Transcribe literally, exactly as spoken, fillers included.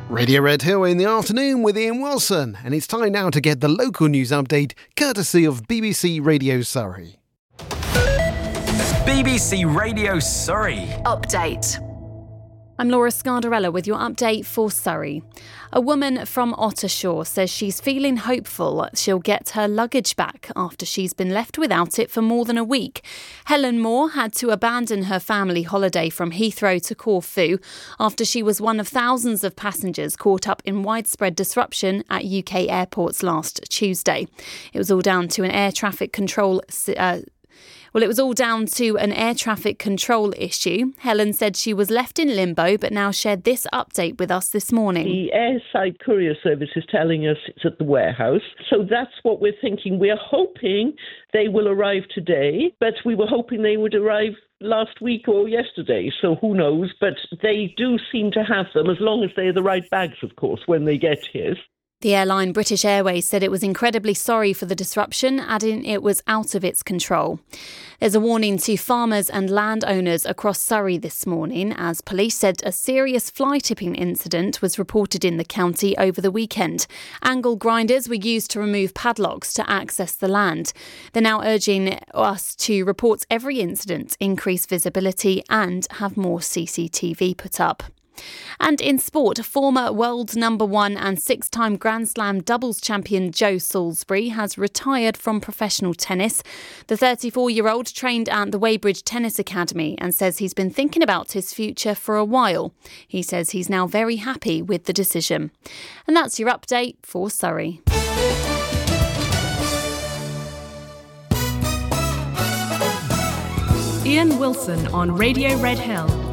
Radio Red Hill in the afternoon with Ian Wilson, and it's time now to get the local news update courtesy of B B C Radio Surrey. B B C Radio Surrey. Update. I'm Laura Scardarella with your update for Surrey. A woman from Ottershaw says she's feeling hopeful she'll get her luggage back after she's been left without it for more than a week. Helen Moore had to abandon her family holiday from Heathrow to Corfu after she was one of thousands of passengers caught up in widespread disruption at U K airports last Tuesday. It was all down to an air traffic control uh, Well, it was all down to an air traffic control issue. Helen said she was left in limbo, but now shared this update with us this morning. The airside courier service is telling us it's at the warehouse. So that's what we're thinking. We're hoping they will arrive today, but we were hoping they would arrive last week or yesterday. So who knows? But they do seem to have them, as long as they're the right bags, of course, when they get here. The airline British Airways said it was incredibly sorry for the disruption, adding it was out of its control. There's a warning to farmers and landowners across Surrey this morning, as police said a serious fly tipping incident was reported in the county over the weekend. Angle grinders were used to remove padlocks to access the land. They're now urging us to report every incident, increase visibility and have more C C T V put up. And in sport, former world number one and six-time Grand Slam doubles champion Joe Salisbury has retired from professional tennis. The thirty-four-year-old trained at the Weybridge Tennis Academy and says he's been thinking about his future for a while. He says he's now very happy with the decision. And that's your update for Surrey. Ian Wilson on Radio Red Hill.